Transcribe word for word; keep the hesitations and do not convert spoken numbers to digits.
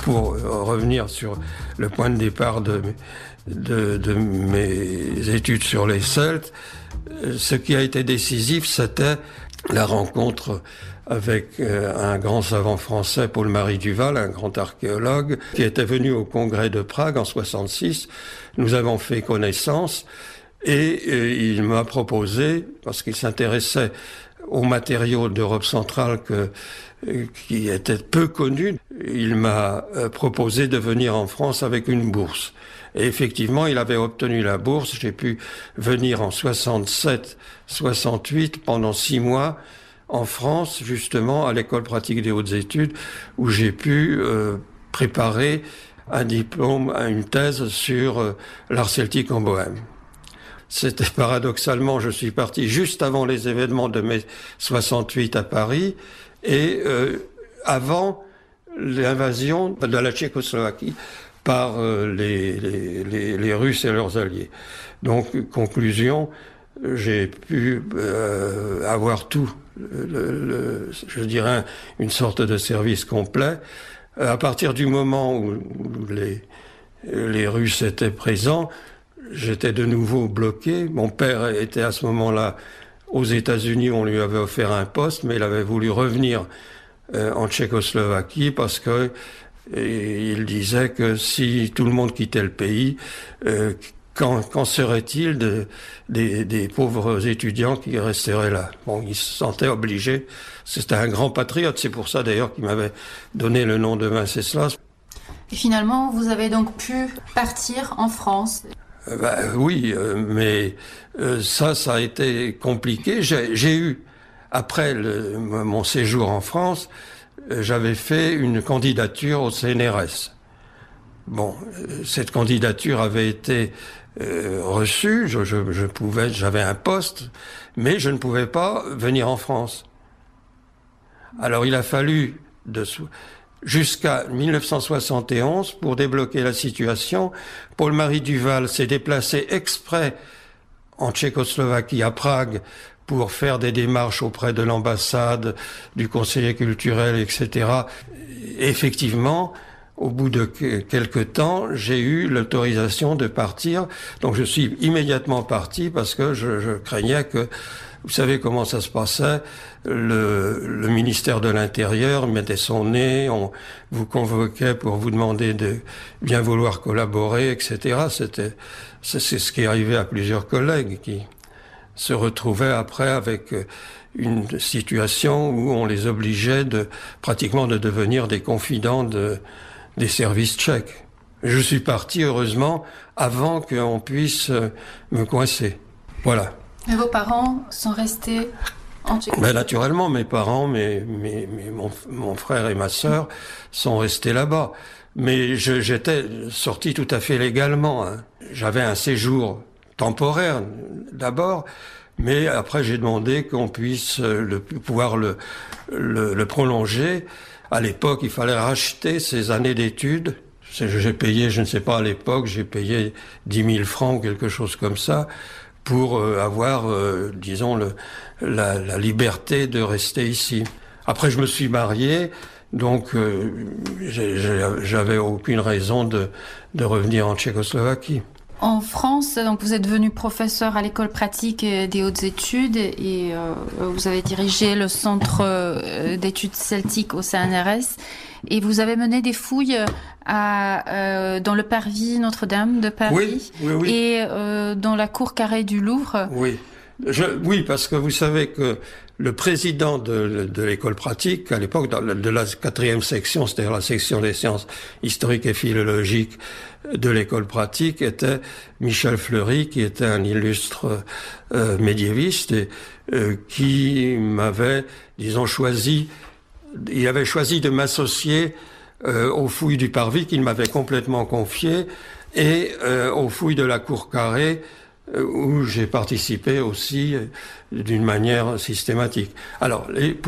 pour revenir sur le point de départ de, de, de mes études sur les Celtes, ce qui a été décisif, c'était la rencontre avec un grand savant français, Paul-Marie Duval, un grand archéologue, qui était venu au congrès de Prague en soixante-six. Nous avons fait connaissance et il m'a proposé, parce qu'il s'intéressait aux matériaux d'Europe centrale que, qui étaient peu connus, il m'a proposé de venir en France avec une bourse. Et effectivement, il avait obtenu la bourse. J'ai pu venir en soixante-sept soixante-huit pendant six mois en France, justement, à l'école pratique des hautes études, où j'ai pu euh, préparer un diplôme, une thèse sur euh, l'art celtique en Bohême. C'était paradoxalement, je suis parti juste avant les événements de mai soixante-huit à Paris et euh, avant l'invasion de la Tchécoslovaquie par euh, les, les, les, les Russes et leurs alliés. Donc, conclusion, j'ai pu euh, avoir tout, le, le, je dirais, une sorte de service complet. À partir du moment où, où les, les Russes étaient présents, j'étais de nouveau bloqué. Mon père était à ce moment-là aux États-Unis, on lui avait offert un poste, mais il avait voulu revenir euh, en Tchécoslovaquie parce que et il disait que si tout le monde quittait le pays, euh, qu'en, qu'en serait-il de, des, des pauvres étudiants qui resteraient là? Bon, il se sentait obligé. C'était un grand patriote. C'est pour ça d'ailleurs qu'il m'avait donné le nom de Venceslas. Et finalement, vous avez donc pu partir en France? Euh, ben, oui, euh, mais euh, ça, ça a été compliqué. J'ai, j'ai eu, après le, mon séjour en France, j'avais fait une candidature au C N R S. Bon, cette candidature avait été euh, reçue, je, je, je pouvais, j'avais un poste, mais je ne pouvais pas venir en France. Alors il a fallu de, jusqu'à dix-neuf cent soixante et onze pour débloquer la situation. Paul-Marie Duval s'est déplacé exprès en Tchécoslovaquie, à Prague, pour faire des démarches auprès de l'ambassade, du conseiller culturel, et cetera. Effectivement, au bout de quelque temps, j'ai eu l'autorisation de partir. Donc je suis immédiatement parti parce que je, je craignais que, vous savez comment ça se passait, le, le ministère de l'Intérieur mettait son nez, on vous convoquait pour vous demander de bien vouloir collaborer, et cetera. C'était, c'est, c'est ce qui est arrivé à plusieurs collègues qui se retrouvaient après avec une situation où on les obligeait de pratiquement de devenir des confidents de, des services tchèques. Je suis parti, heureusement, avant qu'on puisse me coincer. Voilà. Et vos parents sont restés en Tchécoslovaquie? Ben, naturellement, mes parents, mes, mes, mes, mon, mon frère et ma sœur sont restés là-bas. Mais je, j'étais sorti tout à fait légalement. Hein. J'avais un séjour temporaire d'abord, mais après j'ai demandé qu'on puisse le, pouvoir le, le, le prolonger. À l'époque, il fallait racheter ces années d'études. J'ai payé, je ne sais pas à l'époque, j'ai payé dix mille francs ou quelque chose comme ça pour euh, avoir, euh, disons, le, la, la liberté de rester ici. Après, je me suis marié, donc euh, j'avais aucune raison de, de revenir en Tchécoslovaquie. En France, donc vous êtes devenu professeur à l'école pratique des hautes études et euh, vous avez dirigé le centre d'études celtiques au C N R S et vous avez mené des fouilles à, euh, dans le parvis Notre-Dame de Paris oui, oui, oui. et euh, dans la cour carrée du Louvre. Oui. Je, oui, parce que vous savez que le président de, de l'école pratique, à l'époque de la quatrième section, c'est-à-dire la section des sciences historiques et philologiques de l'école pratique, était Michel Fleury, qui était un illustre euh, médiéviste et euh, qui m'avait, disons, choisi, il avait choisi de m'associer euh, aux fouilles du parvis qu'il m'avait complètement confié et euh, aux fouilles de la cour carrée, où j'ai participé aussi d'une manière systématique. Alors, les